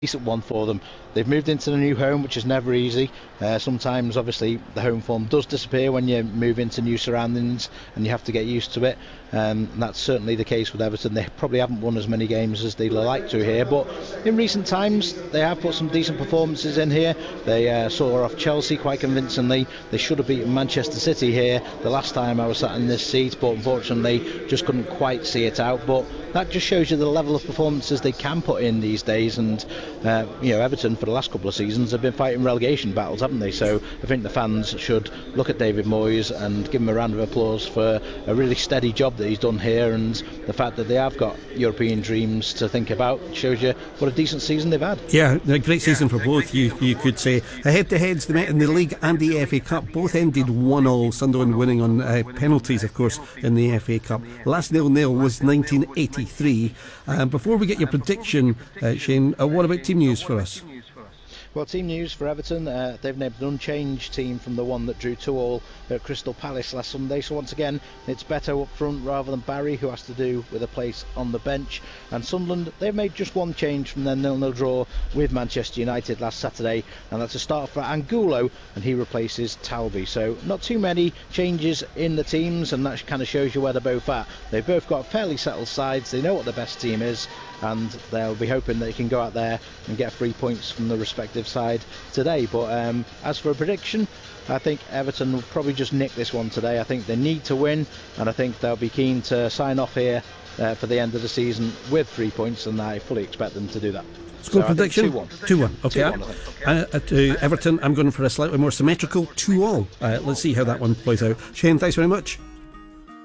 decent one for them. They've moved into the new home, which is never easy. Sometimes, obviously, the home form does disappear when you move into new surroundings and you have to get used to it. And that's certainly the case with Everton. They probably haven't won as many games as they'd like to here, but in recent times they have put some decent performances in here. They saw off Chelsea quite convincingly. They should have beaten Manchester City here the last time I was sat in this seat, but unfortunately just couldn't quite see it out. But that just shows you the level of performances they can put in these days. And Everton for the last couple of seasons have been fighting relegation battles, haven't they? So I think the fans should look at David Moyes and give him a round of applause for a really steady job that he's done here, and the fact that they have got European dreams to think about shows you what a decent season they've had. Yeah, a great season for both, you could say. Head-to-heads they met in the League and the FA Cup. Both ended 1-1, Sunderland winning on penalties, of course, in the FA Cup. Last 0-0 was 1983. Before we get your prediction, Shane, what about team news for us? Well, team news for Everton, they've named an unchanged team from the one that drew 2-2 at Crystal Palace last Sunday. So once again, it's Beto up front rather than Barry, who has to do with a place on the bench. And Sunderland, they've made just one change from their 0-0 draw with Manchester United last Saturday, and that's a start for Angulo, and he replaces Talby. So not too many changes in the teams, and that kind of shows you where they're both at. They've both got fairly settled sides, they know what the best team is, and they'll be hoping that they can go out there and get 3 points from the respective side today. But as for a prediction, I think Everton will probably just nick this one today. I think they need to win, and I think they'll be keen to sign off here for the end of the season with 3 points, and I fully expect them to do that. Score prediction? 2-1. Okay. 2-1, to Everton, I'm going for a slightly more symmetrical 2-2. Let's see how that one plays out. Shane, thanks very much.